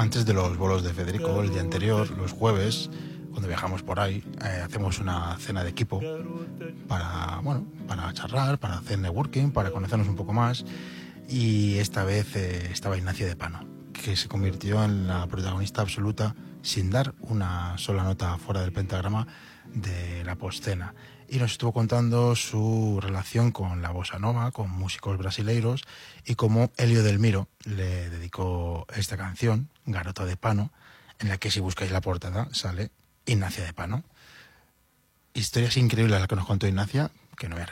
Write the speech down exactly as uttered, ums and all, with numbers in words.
antes de los bolos de Federico, el día anterior, los jueves, cuando viajamos por ahí, eh, hacemos una cena de equipo para, bueno, para charlar, para hacer networking, para conocernos un poco más. Y esta vez eh, estaba Ignacia de Pano, que se convirtió en la protagonista absoluta, sin dar una sola nota fuera del pentagrama, de la postcena. Y nos estuvo contando su relación con la bossa nova, con músicos brasileiros, y cómo Elio Del Miro le dedicó esta canción, Garota de Pano, en la que, si buscáis la portada, sale Ignacia de Pano. Historias increíbles las que nos contó Ignacia, que no voy a